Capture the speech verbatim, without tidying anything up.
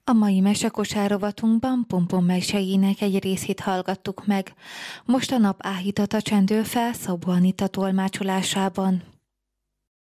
A mai mesekosár rovatunkban Pompom meseinek egy részét hallgattuk meg. Most a nap áhítata csendül fel Szabó Anita tolmácsolásában.